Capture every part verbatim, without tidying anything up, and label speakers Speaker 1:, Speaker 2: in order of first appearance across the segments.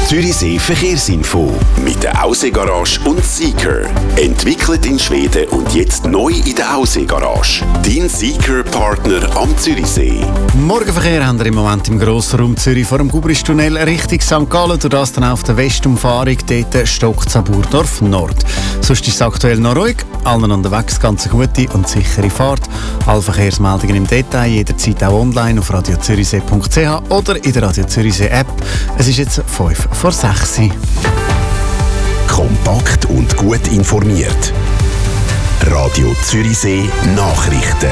Speaker 1: Zürichsee Verkehrsinfo mit der Aussee-Garage und Seeker. Entwickelt in Schweden und jetzt neu in der Aussee-Garage. Dein Seeker-Partner am Zürichsee.
Speaker 2: Morgenverkehr haben wir im Moment im Grossraum Zürich vor dem Gubristunnel Richtung Sankt Gallen. Durch das dann auf der Westumfahrung, dort stockt es an Burdorf Nord. Sonst ist es aktuell noch ruhig. Allen unterwegs ganz eine gute und sichere Fahrt. Alle Verkehrsmeldungen im Detail, jederzeit auch online auf radio zürichsee punkt c h oder in der Radio Zürichsee App. Es ist jetzt fünf vor sechs.
Speaker 1: Kompakt und gut informiert. Radio Zürichsee Nachrichten.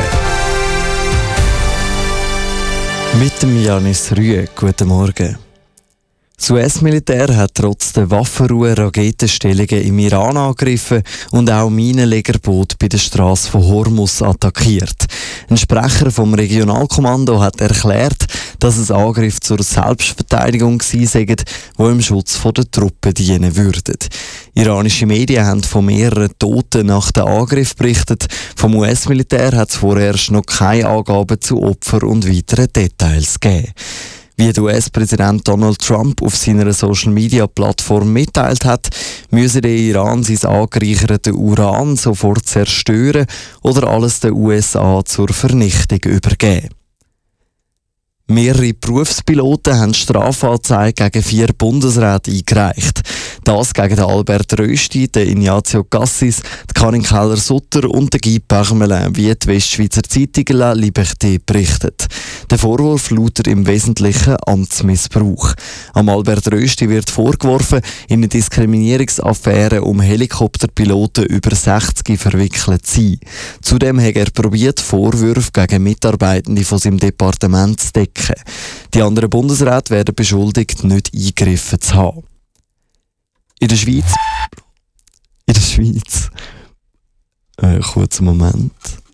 Speaker 3: Mit dem Janis Rüegg. Guten Morgen. Das U S-Militär hat trotz der Waffenruhe Raketenstellungen im Iran angegriffen und auch Minenlegerboote bei der Straße von Hormuz attackiert. Ein Sprecher vom Regionalkommando hat erklärt, dass es Angriffe zur Selbstverteidigung gewesen seien, die im Schutz der Truppen dienen würden. Iranische Medien haben von mehreren Toten nach dem Angriff berichtet. Vom U S-Militär hat es vorerst noch keine Angaben zu Opfern und weiteren Details gegeben. Wie der U S-Präsident Donald Trump auf seiner Social-Media-Plattform mitteilt hat, müsse der Iran sein angereichertes Uran sofort zerstören oder alles den U S A zur Vernichtung übergeben. Mehrere Berufspiloten haben Strafanzeige gegen vier Bundesräte eingereicht. Das gegen Albert Rösti, den Ignazio Cassis, Karin Keller-Sutter und den Guy Parmelin, wie die Westschweizer Zeitung La Liberté berichtet. Der Vorwurf lautet im Wesentlichen Amtsmissbrauch. Am Albert Rösti wird vorgeworfen, in eine Diskriminierungsaffäre um Helikopterpiloten über sechzig verwickelt zu sein. Zudem hat er probiert, Vorwürfe gegen Mitarbeitende von seinem Departement zu decken. Die anderen Bundesräte werden beschuldigt, nicht eingegriffen zu haben. In der Schweiz. In der Schweiz. Äh, kurzen Moment.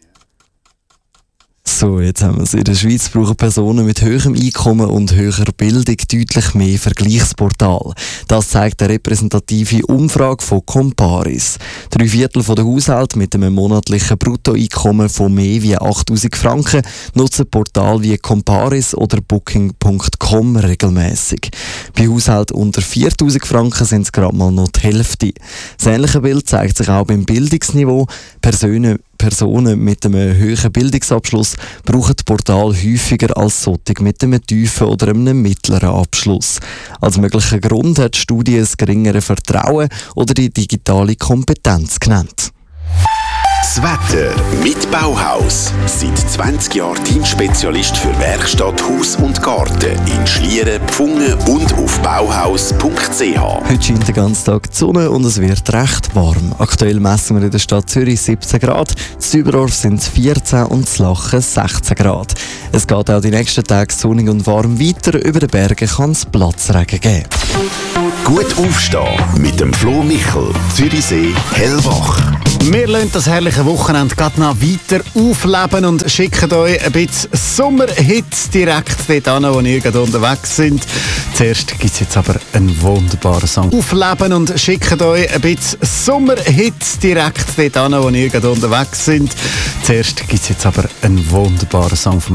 Speaker 3: So, jetzt haben wir es. In der Schweiz brauchen Personen mit höherem Einkommen und höherer Bildung deutlich mehr Vergleichsportal. Das zeigt eine repräsentative Umfrage von Comparis. Drei Viertel der Haushalte mit einem monatlichen Bruttoeinkommen von mehr wie achttausend Franken nutzen Portale wie Comparis oder Booking punkt com regelmäßig. Bei Haushalten unter viertausend Franken sind es gerade mal noch die Hälfte. Das ähnliche Bild zeigt sich auch beim Bildungsniveau. Personen Personen mit einem höheren Bildungsabschluss brauchen das Portal häufiger als solche mit einem tiefen oder einem mittleren Abschluss. Als möglicher Grund hat die Studie das geringere Vertrauen oder die digitale Kompetenz genannt.
Speaker 1: Das Wetter mit Bauhaus. Seit zwanzig Jahren Teamspezialist für Werkstatt, Haus und Garten in Schlieren, Pfungen und auf bauhaus punkt c h.
Speaker 3: Heute scheint den ganzen Tag die Sonne und es wird recht warm. Aktuell messen wir in der Stadt Zürich siebzehn Grad, in Überdorf sind es vierzehn und in Lachen sechzehn Grad. Es geht auch die nächsten Tage sonnig und warm weiter. Über den Bergen kann es Platzregen geben.
Speaker 1: Gut aufstehen mit dem Flo Michel, Zürichsee hellwach.
Speaker 2: Wir lassen das herrliche Wochenende gerade noch weiter aufleben und schicken euch ein bisschen Sommerhits direkt dort an, wo ihr gerade unterwegs sind. Zuerst gibt es jetzt aber einen wunderbaren Song. Aufleben und schicken euch ein bisschen Sommerhits direkt dort an, wo ihr gerade unterwegs sind. Zuerst gibt es jetzt aber einen wunderbaren Song von